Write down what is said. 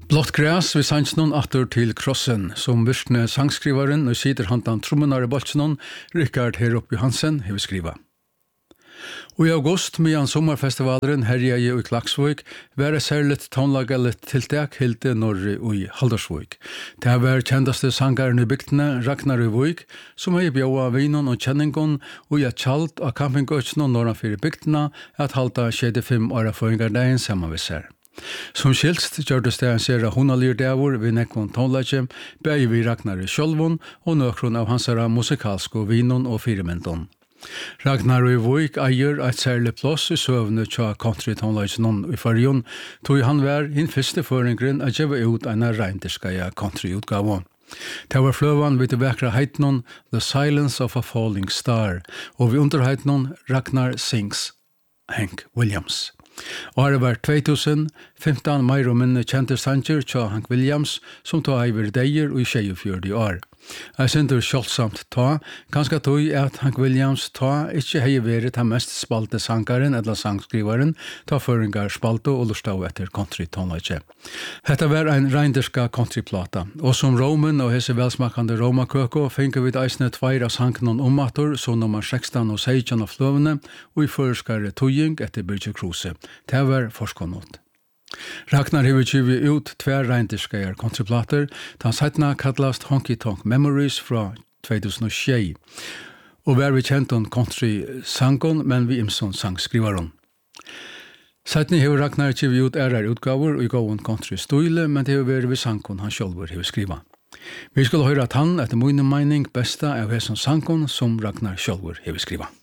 Blått græs vi sanns noen atter til krossen, som virkne sangskrivaren og sider hantan trommenar i bolsjenon, Rikard Herup Johansen, hever skriva. Og i august, medan sommarfestivalen herja i Klaksvik, var det særligt tonlagallet tiltak hilde norri i Haldarsvik. Det var kjendaste sangaren i bygdene, Ragnar Vik, som hei bjaua vinon og kjenningon, og i kjalt av campingøtsnon norranfyr i bygdene, at halda 65 åra føringardagen samanvisser. Som skilst gjørdes det en serie hunalir dævor ved nekvån tonlage, bæg vi Ragnar sjølvån og nøkron av hansara musikalsko vinon og firemendon. Ragnar Vik eier et særlig plass i søvne tja country tonlage non i farjon, tog han var inn første føringren at gjeva ut en reinderskaja country-utgavon. Det var fløvan vid det vekra heitnon The Silence of a Falling Star, og vi underheitnon Ragnar Sings Hank Williams. Året var 2015 meir og minne kjente sanger tja Hank Williams, som tog eiver deier og i 24 år. Jeg synder kjølsamt ta, kanskje tog at Hank Williams ta ikke hei vært den mest spalte sangaren eller sangskrivaren, ta føringar spalte og lustau etter country tonlage. Hetta var en reinderska countryplata, og som Roman og hese velsmakande romakøko finker vi eisne tveir av sangnon ommatur, så nummer 16 og 16 av fløvene, og i føreskare tøying etter Birgit Kruse. Det var forskonot. Ragnar hever tjuvi ut tver reinderskeier countryplater, den setna kallast Honky Tonk Memories fra 2006, og var vi kjent om country-sangon, men vi imson sangskrivaron. Setni hever Ragnar tjuvi ut utgaver og i gåen country-style, men det hever vi sangon han sjølver hever skriva. Vi skulle høre at han, etter mine mening, besta av hesson sangon som Ragnar sjølver hever skriva.